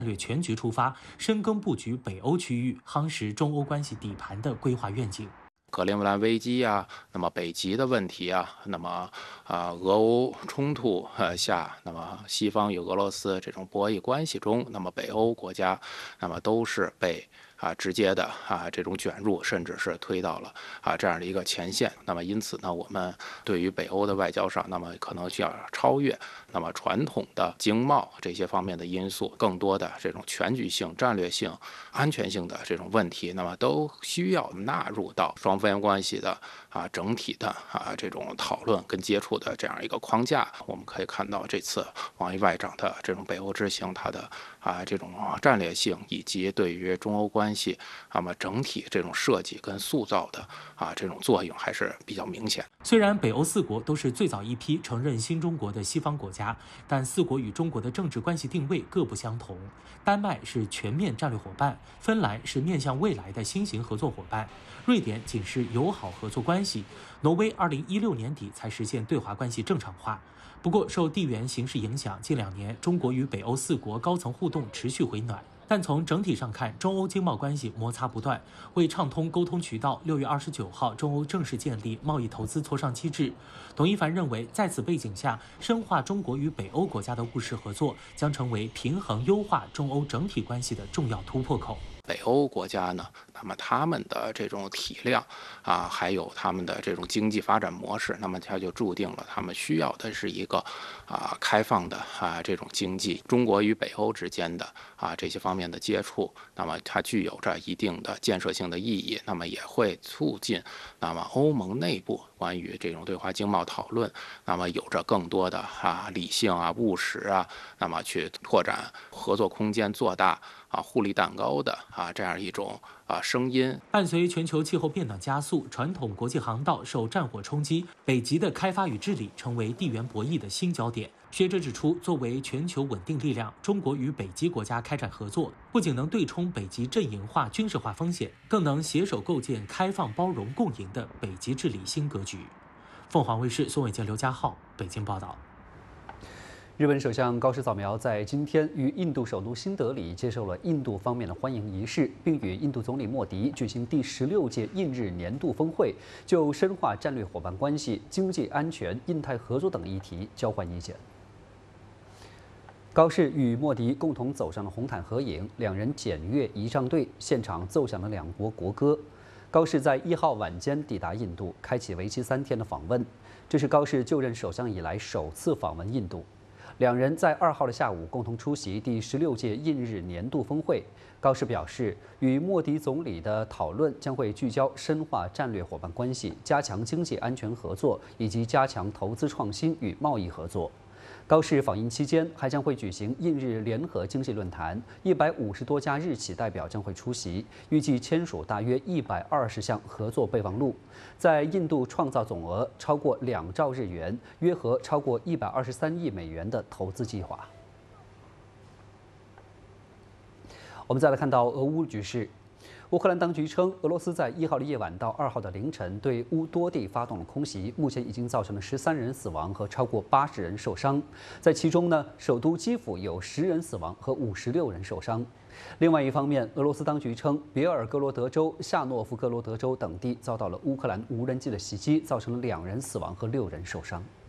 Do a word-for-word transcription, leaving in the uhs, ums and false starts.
略全局出发，深耕布局北欧区域，夯实中欧关系底盘的规划愿景。 克林姆林危机啊，那么北极的问题啊，那么啊、呃、俄乌冲突呃下，那么西方与俄罗斯这种博弈关系中，那么北欧国家，那么都是被啊直接的啊这种卷入，甚至是推到了啊这样的一个前线。那么因此呢，我们对于北欧的外交上，那么可能需要超越那么传统的经贸这些方面的因素，更多的这种全局性、战略性、安全性的这种问题，那么都需要纳入到双边关系的啊整体的啊这种讨论跟接触的这样一个框架。我们可以看到这次王毅外长的这种北欧之行，它的啊这种战略性以及对于中欧关系那么整体这种设计跟塑造的啊这种作用还是比较明显。 虽然北欧四国都是最早一批承认新中国的西方国家，但四国与中国的政治关系定位各不相同。丹麦是全面战略伙伴，芬兰是面向未来的新型合作伙伴，瑞典仅是友好合作关系，挪威二零一六年底才实现对华关系正常化。不过，受地缘形势影响，近两年中国与北欧四国高层互动持续回暖。但从整体上看，中欧经贸关系摩擦不断。为畅通沟通渠道，六月二十九号，中欧正式建立贸易投资磋商机制。董一凡认为，在此背景下，深化中国与北欧国家的务实合作，将成为平衡优化中欧整体关系的重要突破口。 北欧国家呢，那么他们的这种体量啊，还有他们的这种经济发展模式，那么它就注定了他们需要的是一个啊开放的啊这种经济。中国与北欧之间的啊这些方面的接触，那么它具有着一定的建设性的意义，那么也会促进那么欧盟内部关于这种对华经贸讨论，那么有着更多的啊理性啊务实啊，那么去拓展合作空间，做大啊互利蛋糕的啊这样一种啊声音。 伴随全球气候变暖加速，传统国际航道受战火冲击，北极的开发与治理成为地缘博弈的新焦点。学者指出，作为全球稳定力量，中国与北极国家开展合作，不仅能对冲北极阵营化、军事化风险，更能携手构建开放、包容、共赢的北极治理新格局。凤凰卫视宋伟杰、刘家浩北京报道。 日本首相高市早苗在今天于印度首都新德里接受了印度方面的欢迎仪式，并与印度总理莫迪举行第十六届印日年度峰会，就深化战略伙伴关系、经济安全、印太合作等议题交换意见。高市与莫迪共同走上了红毯合影，两人检阅仪仗队，现场奏响了两国国歌。高市在一号晚间抵达印度，开启为期三天的访问，这是高市就任首相以来首次访问印度。两人在二号的下午共同出席第十六届印日年度峰会。高市表示，与莫迪总理的讨论将会聚焦深化战略伙伴关系、加强经济安全合作以及加强投资创新与贸易合作。高市访印期间还将会举行印日联合经济论坛，一百五十多家日企代表将会出席，预计签署大约一百二十项合作备忘录，在印度创造总额超过两兆日元，约合超过一百二十三亿美元的投资计划。我们再来看到俄乌局势。乌克兰当局称，俄罗斯在一号的夜晚到二号的凌晨对乌多地发动了空袭，目前已经造成了十三人死亡和超过八十人受伤。在其中呢，首都基辅有十人死亡和五十六人受伤。另外一方面，俄罗斯当局称，别尔哥罗德州、夏诺夫哥罗德州等地遭到了乌克兰无人机的袭击，造成了两人死亡和六人受伤。